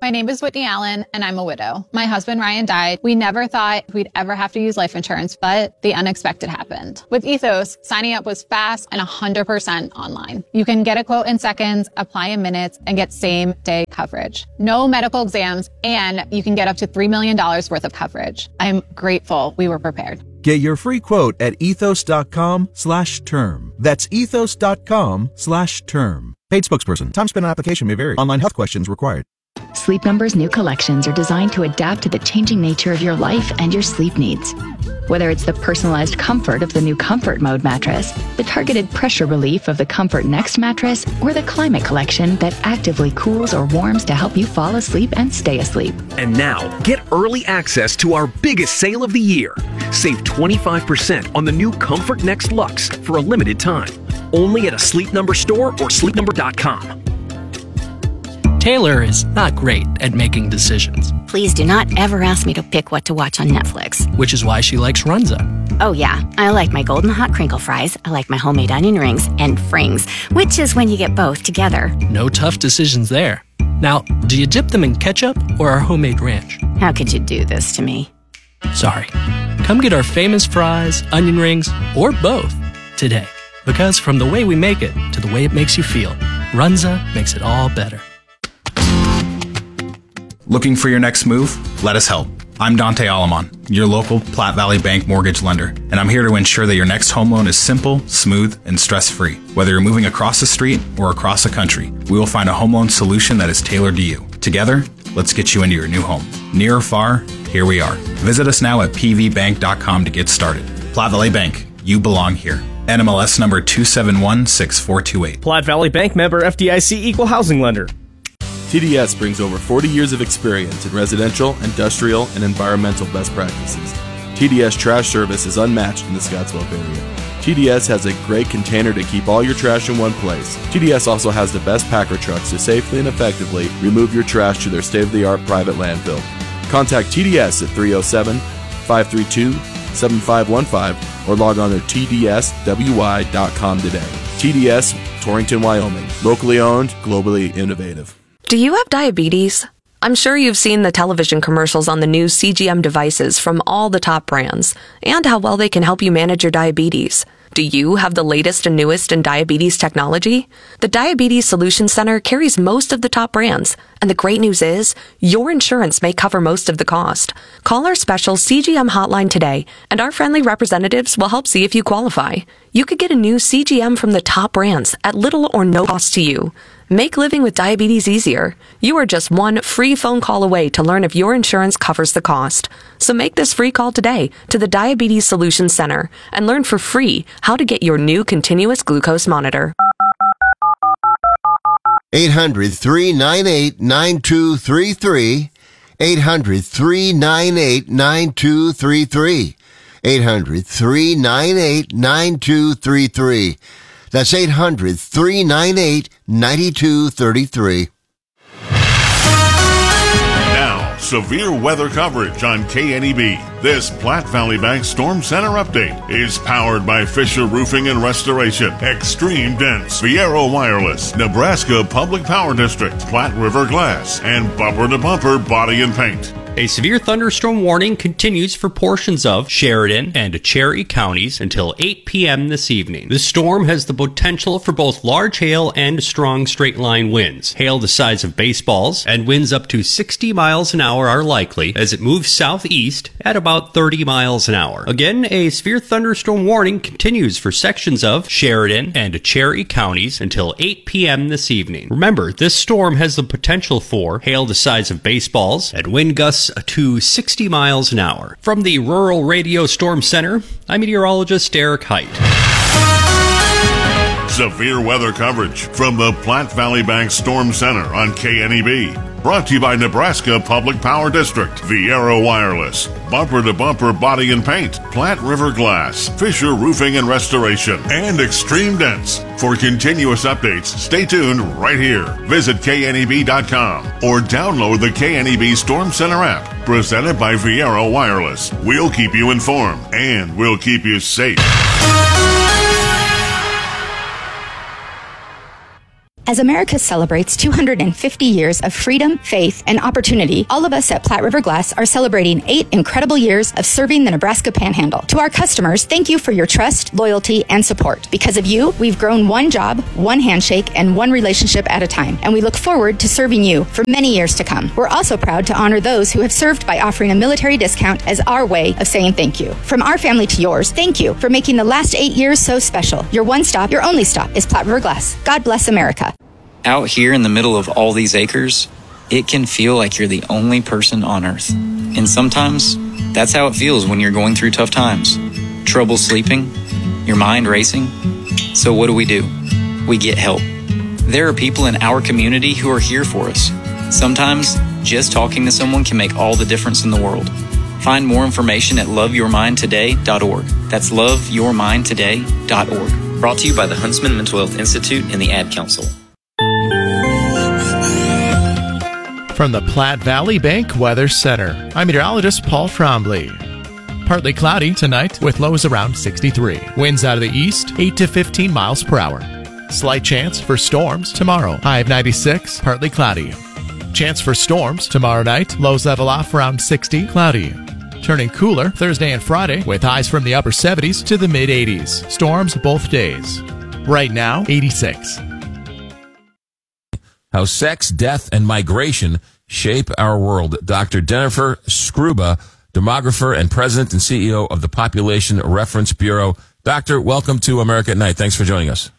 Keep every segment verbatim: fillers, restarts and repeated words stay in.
My name is Whitney Allen, and I'm a widow. My husband, Ryan, died. We never thought we'd ever have to use life insurance, but the unexpected happened. With Ethos, signing up was fast and one hundred percent online. You can get a quote in seconds, apply in minutes, and get same-day coverage. No medical exams, and you can get up to three million dollars worth of coverage. I'm grateful we were prepared. Get your free quote at ethos.com slash term. That's ethos.com slash term. Paid spokesperson. Time spent on application may vary. Online health questions required. Sleep Number's new collections are designed to adapt to the changing nature of your life and your sleep needs. Whether it's the personalized comfort of the new Comfort Mode mattress, the targeted pressure relief of the Comfort Next mattress, or the Climate Collection that actively cools or warms to help you fall asleep and stay asleep. And now, get early access to our biggest sale of the year. Save twenty-five percent on the new Comfort Next Luxe for a limited time. Only at a Sleep Number store or sleep number dot com. Taylor is not great at making decisions. Please do not ever ask me to pick what to watch on Netflix. Which is why she likes Runza. Oh yeah, I like my golden hot crinkle fries, I like my homemade onion rings, and frings, which is when you get both together. No tough decisions there. Now, do you dip them in ketchup or our homemade ranch? How could you do this to me? Sorry. Come get our famous fries, onion rings, or both today. Because from the way we make it to the way it makes you feel, Runza makes it all better. Looking for your next move? Let us help. I'm Dante Alamon, your local Platte Valley Bank mortgage lender, and I'm here to ensure that your next home loan is simple, smooth, and stress-free. Whether you're moving across the street or across the country, we will find a home loan solution that is tailored to you. Together, let's get you into your new home. Near or far, here we are. Visit us now at p v bank dot com to get started. Platte Valley Bank, you belong here. N M L S number two seven one six four two eight. Platte Valley Bank member F D I C equal housing lender. T D S brings over forty years of experience in residential, industrial, and environmental best practices. T D S Trash Service is unmatched in the Scottsbluff area. T D S has a great container to keep all your trash in one place. T D S also has the best packer trucks to safely and effectively remove your trash to their state-of-the-art private landfill. Contact T D S at three oh seven, five three two, seven five one five or log on to t d s w y dot com today. T D S, Torrington, Wyoming. Locally owned, globally innovative. Do you have diabetes? I'm sure you've seen the television commercials on the new C G M devices from all the top brands and how well they can help you manage your diabetes. Do you have the latest and newest in diabetes technology? The Diabetes Solutions Center carries most of the top brands, and the great news is your insurance may cover most of the cost. Call our special C G M hotline today, and our friendly representatives will help see if you qualify. You could get a new C G M from the top brands at little or no cost to you. Make living with diabetes easier. You are just one free phone call away to learn if your insurance covers the cost. So make this free call today to the Diabetes Solutions Center and learn for free how to get your new continuous glucose monitor. eight hundred, three nine eight, nine two three three. eight hundred, three nine eight, nine two three three. eight hundred, three nine eight, nine two three three. That's eight hundred, three nine eight, nine two three three. Now, severe weather coverage on K N E B. This Platte Valley Bank Storm Center update is powered by Fisher Roofing and Restoration, Extreme Dense, Viero Wireless, Nebraska Public Power District, Platte River Glass, and Bumper to Bumper Body and Paint. A severe thunderstorm warning continues for portions of Sheridan and Cherry counties until eight p.m. this evening. The storm has the potential for both large hail and strong straight-line winds. Hail the size of baseballs and winds up to sixty miles an hour are likely as it moves southeast at about thirty miles an hour. Again, a severe thunderstorm warning continues for sections of Sheridan and Cherry counties until eight p.m. this evening. Remember, this storm has the potential for hail the size of baseballs and wind gusts to sixty miles an hour. From the Rural Radio Storm Center, I'm meteorologist Derek Height. Severe weather coverage from the Platte Valley Bank Storm Center on K N E B. Brought to you by Nebraska Public Power District, Viero Wireless, Bumper to Bumper Body and Paint, Platte River Glass, Fisher Roofing and Restoration, and Extreme Dense. For continuous updates, stay tuned right here. Visit K N E B dot com or download the K N E B Storm Center app, presented by Viero Wireless. We'll keep you informed, and we'll keep you safe. As America celebrates two hundred fifty years of freedom, faith, and opportunity, all of us at Platte River Glass are celebrating eight incredible years of serving the Nebraska Panhandle. To our customers, thank you for your trust, loyalty, and support. Because of you, we've grown one job, one handshake, and one relationship at a time, and we look forward to serving you for many years to come. We're also proud to honor those who have served by offering a military discount as our way of saying thank you. From our family to yours, thank you for making the last eight years so special. Your one stop, your only stop is Platte River Glass. God bless America. Out here in the middle of all these acres, it can feel like you're the only person on Earth. And sometimes, that's how it feels when you're going through tough times. Trouble sleeping, your mind racing. So what do we do? We get help. There are people in our community who are here for us. Sometimes, just talking to someone can make all the difference in the world. Find more information at love your mind today dot org. That's love your mind today dot org. Brought to you by the Huntsman Mental Health Institute and the Ad Council. From the Platte Valley Bank Weather Center, I'm meteorologist Paul Trombley. Partly cloudy tonight with lows around sixty-three. Winds out of the east, eight to fifteen miles per hour. Slight chance for storms tomorrow. High of ninety-six, partly cloudy. Chance for storms tomorrow night. Lows level off around sixty, cloudy. Turning cooler Thursday and Friday with highs from the upper seventies to the mid eighties. Storms both days. Right now, eighty-six. How sex, death, and migration shape our world. Doctor Jennifer Skruba, demographer and president and C E O of the Population Reference Bureau. Doctor, welcome to America at Night. Thanks for joining us.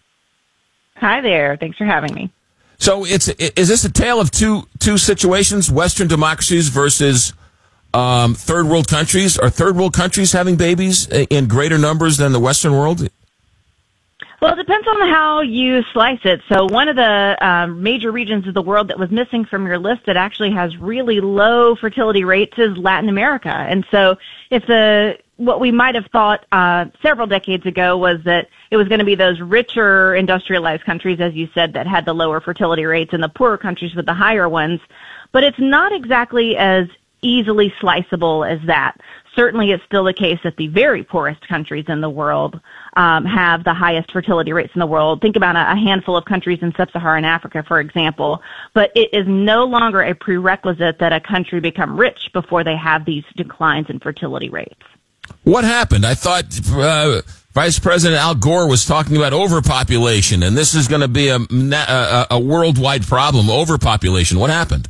Hi there. Thanks for having me. So it's is this a tale of two two situations, Western democracies versus um, third world countries? Are third world countries having babies in greater numbers than the Western world? Well, it depends on how you slice it. So one of the um, major regions of the world that was missing from your list that actually has really low fertility rates is Latin America. And so if the what we might have thought uh, several decades ago was that it was going to be those richer industrialized countries, as you said, that had the lower fertility rates and the poorer countries with the higher ones. But it's not exactly as easily sliceable as that. Certainly it's still the case that the very poorest countries in the world um, have the highest fertility rates in the world. Think about a, a handful of countries in sub-Saharan Africa, for example. But it is no longer a prerequisite that a country become rich before they have these declines in fertility rates. What happened? I thought uh, Vice President Al Gore was talking about overpopulation, and this is going to be a, a, a worldwide problem, overpopulation. What happened?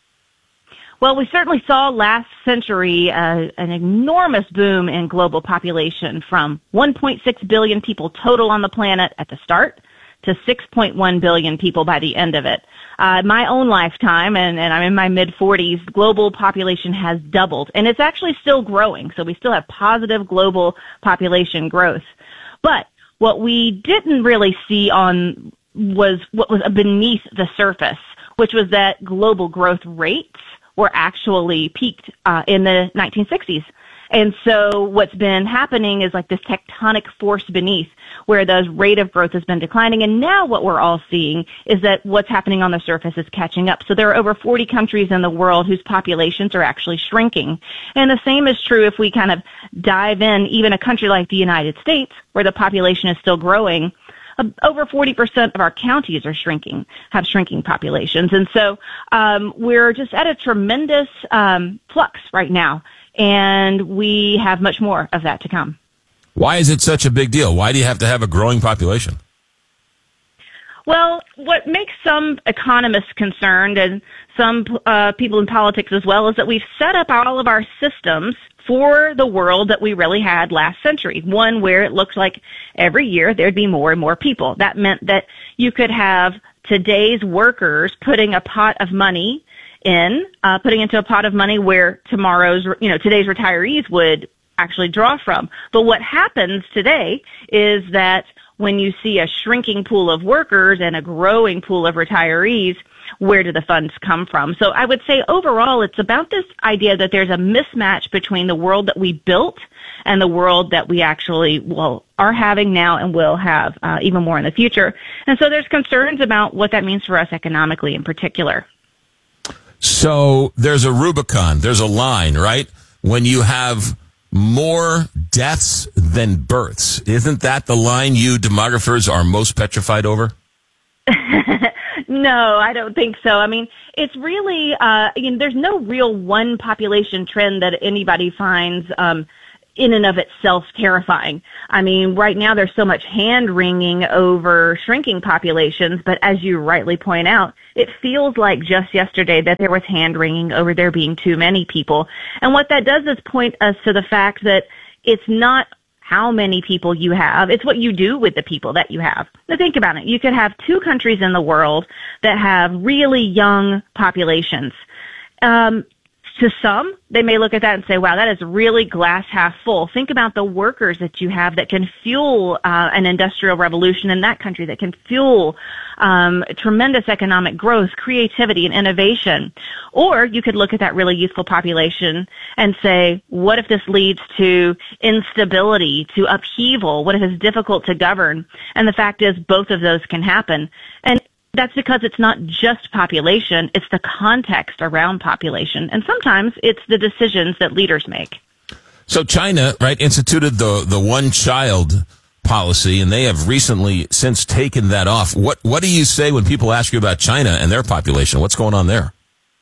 Well, we certainly saw last century uh, an enormous boom in global population from one point six billion people total on the planet at the start to six point one billion people by the end of it. Uh, my own lifetime, and, and I'm in my mid-forties, global population has doubled, and it's actually still growing, so we still have positive global population growth. But what we didn't really see on was what was beneath the surface, which was that global growth rates were actually peaked uh, in the nineteen sixties. And so what's been happening is like this tectonic force beneath where the rate of growth has been declining. And now what we're all seeing is that what's happening on the surface is catching up. So there are over forty countries in the world whose populations are actually shrinking. And the same is true if we kind of dive in, even a country like the United States, where the population is still growing. Over forty percent of our counties are shrinking, have shrinking populations. And so um, we're just at a tremendous um, flux right now, and we have much more of that to come. Why is it such a big deal? Why do you have to have a growing population? Well, what makes some economists concerned and some uh, people in politics as well is that we've set up all of our systems for the world that we really had last century, one where it looks like every year there'd be more and more people. That meant that you could have today's workers putting a pot of money in, uh, putting into a pot of money where tomorrow's, you know, today's retirees would actually draw from. But what happens today is that when you see a shrinking pool of workers and a growing pool of retirees, where do the funds come from? So I would say overall it's about this idea that there's a mismatch between the world that we built and the world that we actually well are having now and will have uh, even more in the future. And so there's concerns about what that means for us economically in particular. So there's a Rubicon, there's a line, right? When you have more deaths than births. Isn't that the line you demographers are most petrified over? No, I don't think so. I mean, it's really, uh, you know, there's no real one population trend that anybody finds, um, in and of itself terrifying. I mean, right now there's so much hand-wringing over shrinking populations, but as you rightly point out, it feels like just yesterday that there was hand-wringing over there being too many people. And what that does is point us to the fact that it's not how many people you have, it's what you do with the people that you have. Now think about it. You could have two countries in the world that have really young populations. Um, To some, they may look at that and say, wow, that is really glass half full. Think about the workers that you have that can fuel uh, an industrial revolution in that country, that can fuel um, tremendous economic growth, creativity, and innovation. Or you could look at that really youthful population and say, what if this leads to instability, to upheaval? What if it's difficult to govern? And the fact is, both of those can happen. And that's because it's not just population, it's the context around population. And sometimes it's the decisions that leaders make. So China, right, instituted the, the one-child policy, and they have recently since taken that off. What, what do you say when people ask you about China and their population? What's going on there?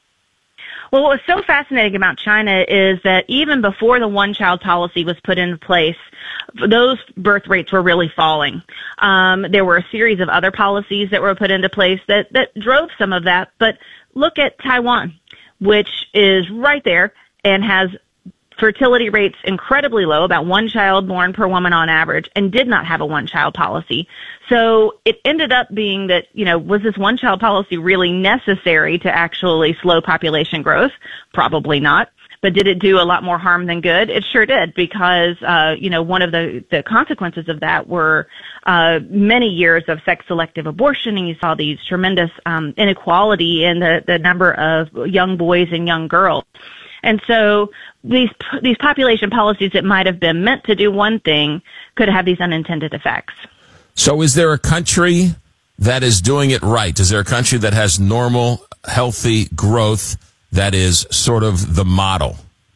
Well, what was so fascinating about China is that even before the one-child policy was put into place, those birth rates were really falling. Um, there were a series of other policies that were put into place that, that drove some of that. But look at Taiwan, which is right there and has fertility rates incredibly low, about one child born per woman on average, and did not have a one-child policy. So it ended up being that, you know, was this one-child policy really necessary to actually slow population growth? Probably not. But did it do a lot more harm than good? It sure did, because, uh, you know, one of the, the consequences of that were uh, many years of sex-selective abortion, and you saw these tremendous um, inequality in the, the number of young boys and young girls. And so these these population policies that might have been meant to do one thing could have these unintended effects. So is there a country that is doing it right? Is there a country that has normal, healthy growth that is sort of the model?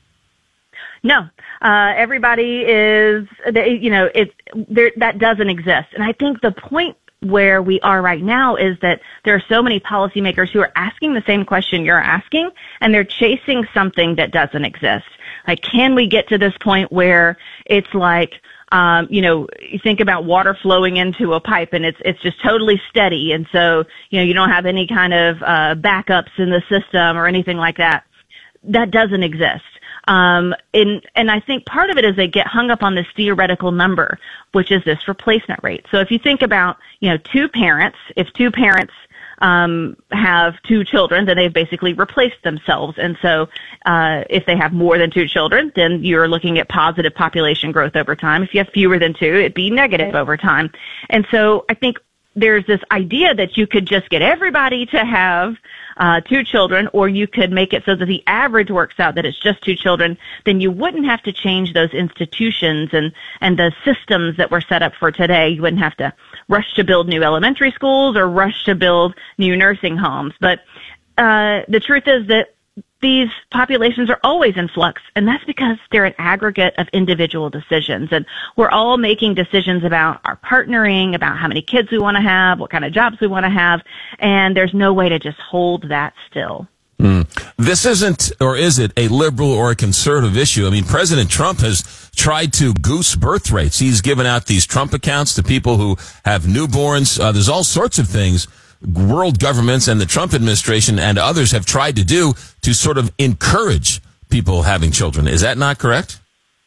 No. Uh, everybody is, you know, it, there, that doesn't exist. And I think the point where we are right now is that there are so many policymakers who are asking the same question you're asking, and they're chasing something that doesn't exist. Like, can we get to this point where it's like, um, you know, you think about water flowing into a pipe and it's, it's just totally steady. And so, you know, you don't have any kind of, uh, backups in the system or anything like that. That doesn't exist. Um, and, and I think part of it is they get hung up on this theoretical number, which is this replacement rate. So if you think about, you know, two parents, if two parents, um, have two children, then they've basically replaced themselves. And so, uh, if they have more than two children, then you're looking at positive population growth over time. If you have fewer than two, it'd be negative over time. And so I think there's this idea that you could just get everybody to have uh two children, or you could make it so that the average works out that it's just two children. Then you wouldn't have to change those institutions and and the systems that were set up for today. You wouldn't have to rush to build new elementary schools or rush to build new nursing homes. But uh the truth is that these populations are always in flux, and that's because they're an aggregate of individual decisions. And we're all making decisions about our partnering, about how many kids we want to have, what kind of jobs we want to have, and there's no way to just hold that still. Mm. This isn't, or is it, a liberal or a conservative issue? I mean, President Trump has tried to goose birth rates. He's given out these Trump accounts to people who have newborns. Uh, there's all sorts of things world governments and the Trump administration and others have tried to do to sort of encourage people having children. Is that not correct?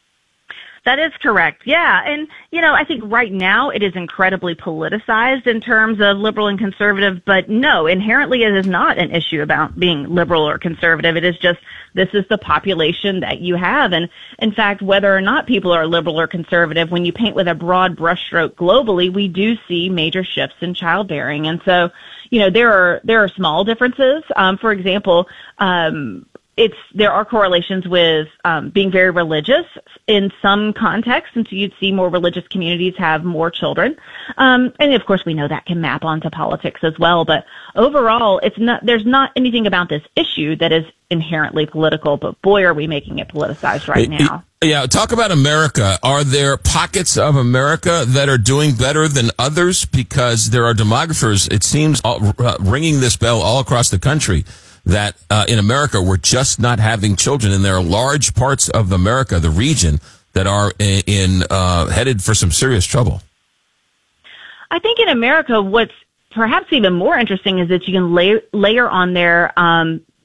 That is correct. Yeah. And, you know, I think right now it is incredibly politicized in terms of liberal and conservative, but no, inherently it is not an issue about being liberal or conservative. It is just, this is the population that you have. And in fact, whether or not people are liberal or conservative, when you paint with a broad brushstroke globally, we do see major shifts in childbearing. And so, you know, there are, there are small differences. Um, for example, um, It's, there are correlations with um, being very religious in some contexts, and so you'd see more religious communities have more children. Um, and of course, we know that can map onto politics as well. But overall, it's not. There's not anything about this issue that is inherently political. But boy, are we making it politicized right now. Yeah, talk about America. Are there pockets of America that are doing better than others? Because there are demographers, it seems, all, uh, ringing this bell all across the country that uh, in America we're just not having children, and there are large parts of America, the region, that are in, in uh, headed for some serious trouble. I think in America, what's perhaps even more interesting is that you can layer, layer on there um,